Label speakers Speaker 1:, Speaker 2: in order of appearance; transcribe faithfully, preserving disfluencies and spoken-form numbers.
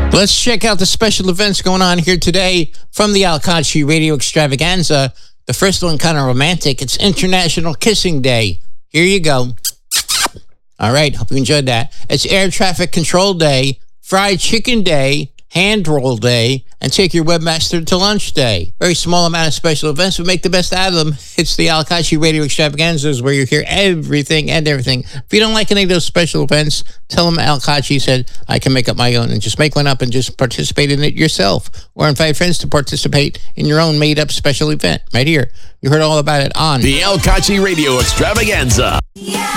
Speaker 1: Let's check out the special events going on here today from the Al Kachi Radio Extravaganza. The first one kind of romantic. It's International Kissing Day. Here you go. All right, hope you enjoyed that. It's Air Traffic Control Day, Fried Chicken Day, Hand Roll Day, and Take Your Webmaster to Lunch Day. Very small amount of special events, but make the best out of them. It's the Al Kachi Radio Extravaganzas where you hear everything and everything. If you don't like any of those special events, tell them Al Kachi said, I can make up my own, and just make one up and just participate in it yourself. Or invite friends to participate in your own made-up special event right here. You heard all about it on
Speaker 2: the Al Kachi Radio Extravaganza. Yeah.